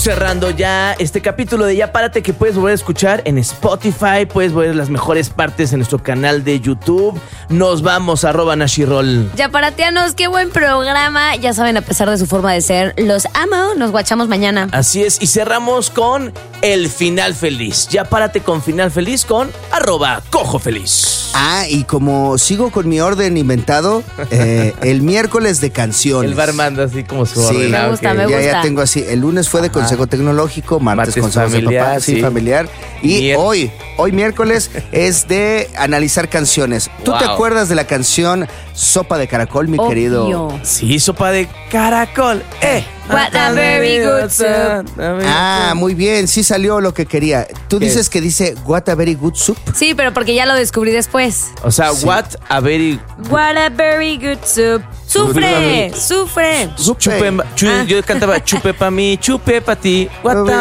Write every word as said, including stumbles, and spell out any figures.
Cerrando ya este capítulo de Ya Párate, que puedes volver a escuchar en Spotify, puedes ver las mejores partes en nuestro canal de YouTube. Nos vamos, arroba Nashirol. Ya Paratianos, qué buen programa. Ya saben, a pesar de su forma de ser, los amo. Nos guachamos mañana. Así es, y cerramos con el final feliz. Ya Párate con final feliz con arroba Cojo Feliz. Ah, y como sigo con mi orden inventado, eh, el miércoles de canciones. El bar manda así como su Sí, orden. me gusta, me ya, gusta. ya tengo así. El lunes fue de Ajá. consejo tecnológico, martes, Martes consejos familiar, de papá, sí, sí. familiar. Y Mier- hoy, hoy miércoles es de analizar canciones. ¿Tú te Wow. acuerdas de la canción Sopa de Caracol, mi Obvio. querido? Sí, sopa de caracol. Eh. What a very good soup. Ah, muy bien, sí salió lo que quería. Tú ¿Qué? dices que dice What a very good soup. Sí, pero porque ya lo descubrí después. O sea, Sí. what a very... What a very good soup. Sufre, sufre. Supe. Chupe, chu- Ah. Yo cantaba chupe pa' mí, chupe pa' ti. What a